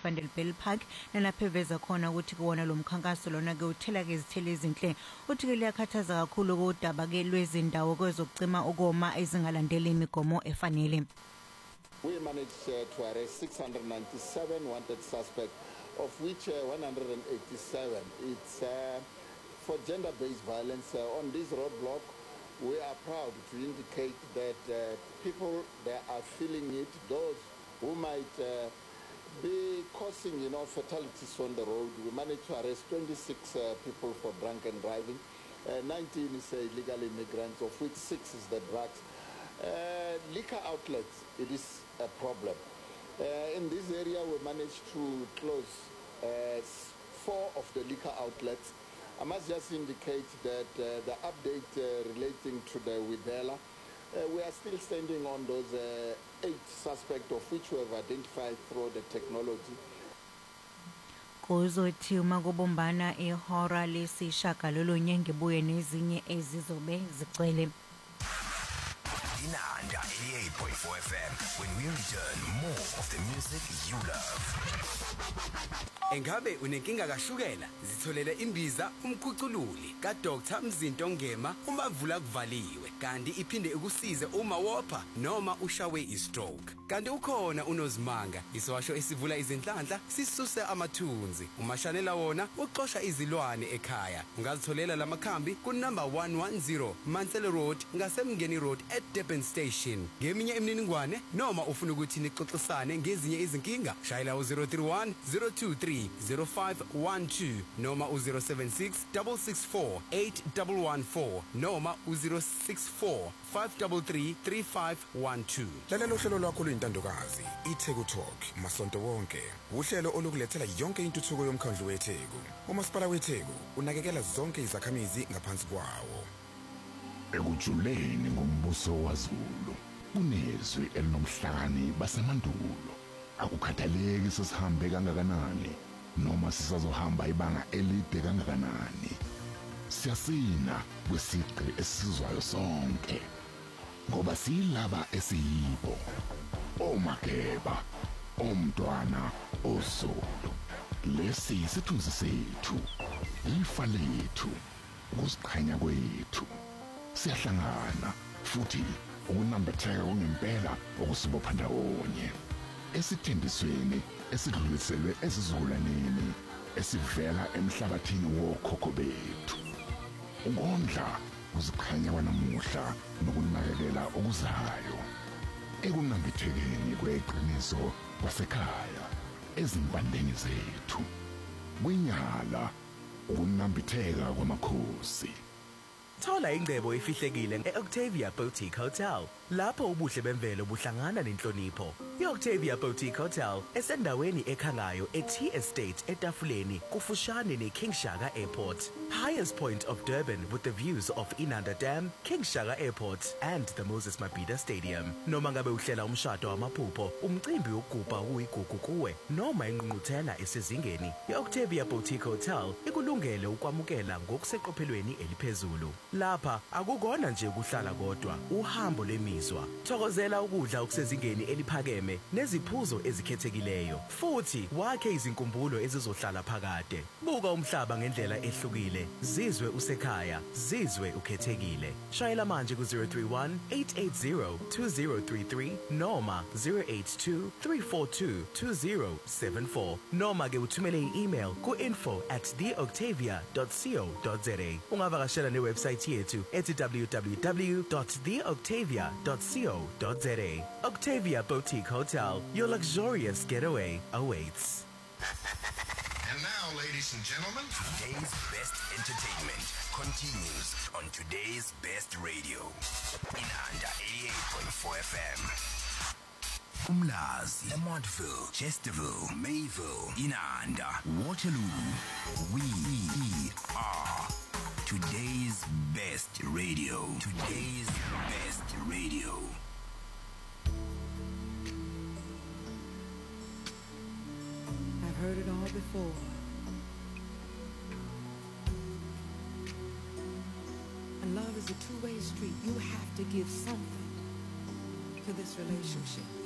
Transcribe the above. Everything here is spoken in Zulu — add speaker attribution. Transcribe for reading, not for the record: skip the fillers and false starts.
Speaker 1: Vanderbilt Park nalapho eveza khona ukuthi kuwona lo mkhankaso lona ke uthela ke izithelo ezinhle. Uthi ke liyakhathaza kakhulu kodaba ke lwezindawo kwezokucima ukoma ezingalandeli imigomo efanele.
Speaker 2: We managed to arrest 697 wanted suspects, of which 187 it's for gender-based violence. On this roadblock, we are proud to indicate that people that are feeling it, those who might be causing, fatalities on the road. We managed to arrest 26 people for drunken driving. 19 is illegal immigrants, of which 6 is the drugs. Liquor outlets, it is a problem. In this area, we managed to close 4 of the liquor outlets. I must just indicate that the update relating to the Widela, we are still standing on those 8 suspects, of which we have identified through the technology.
Speaker 1: Kuzothi uma kubumbana ihora lesishagalolunye ngebuye nezinye ezizobe zigcwele.
Speaker 3: Inanda 88.4 FM. When we return, more of the music you love.
Speaker 4: Engabe unenkinga kashukela? Zitholele imbiza umkhucululi ka Dr. Mzinto Ngema uma vula kuvaliwe. Kanti iphinde ukusize uma wopha noma ushawe istroke. Kanti ukhona unozimanga, iswasho esivula izinhlanhla sisuse amathunzi. Umashanela wona uxosha izilwane ekhaya. Ungazitholela lamakhambi ku number 110 Mansell Road ngasemngeni Road at Durban Station. Ngeminye imininingwane noma ufuna ukuthi nixoxisane ngezinye izinkinga, shayela u031 023 0512 noma u076 664 8114 noma u064 533 3512.
Speaker 5: Lalela uhlelo lwakho luyintandokazi iTheku Talk masonto wonke. Uhlelo olukulethela yonke intuthuko yomkhandlu weTheku. Umasipala weTheku unakekela zonke izakhamizi ngaphansi kwawo.
Speaker 6: Ekujuleni ngombuso waZulu kunezwi elinomhlakani basemandulo. Akukhathaleki sesihambe kangakanani noma sisazohamba ibanga elide kangakanani. Siyasina kwisigqi esizwayo sonke ngoba silaba esiyibo oMageba oMntwana oZulu. Lesi isithunzi sethu, ifa lethu, ukuziqhanya kwethu. Siyahlangana futhi ukunambitheka ngempela okusibopha ndawonye. Esithembisweni esidluliselwe esizukulwaneni esivela emhlabathini wokhokho bethu. Ukondla uziqhanya kwanamuhla nokunakekela okuzayo. Ekunambithekeni kweqiniso kwasekhaya ezimpandeni zethu. Kwinyala ukunambitheka kwamakhosi.
Speaker 7: Thola ingcebo efihlekile eOctavia Boutique Hotel. Lapho ubuhle bemvelo buhlangana nenhlonipho. iOctavia Boutique Hotel esendaweni ekhangayo eT Estate eTafuleni kufushane neKing Shaka Airport. Highest point of Durban with the views of Inanda Dam, King Shaka Airport and the Moses Mabhida Stadium. Noma ngabe uhlela umshado wamaphupho, umcimbi wokugubha uyigugu kuwe noma ingqungquthela esezingeni, iOctavia Boutique Hotel ikulungele ukwamukela ngokuseqophelweni eliphezulu. Lapha akukona nje ukuhlala kodwa, uhambo lemizwa. Thokozela ukudla okusezingeni eliphakeme neziphuzo ezikhethekileyo. Futhi wakhe izinkumbulo ezizohlala phakade. Buka umhlaba ngendlela ehlukile. Zizwe usekhaya, zizwe ukhethekile. Shayela manje ku031 880 2033 noma 082 342 2074 noma ke uthumele i-email ku info@theoctavia.co.za. Ungavakashela newebsite yethu ethi www.theoctavia.co.za. Octavia Boutique Hotel, your luxurious getaway awaits.
Speaker 3: And now, ladies and gentlemen, today's best entertainment continues on today's best radio. Inanda 88.4 FM. Umlazi, Lamontville, Chesterville, Mayville, Inanda, Waterloo. We are today's best radio. Today's best radio.
Speaker 8: I've heard it all before. And love is a two-way street. You have to give something to this relationship.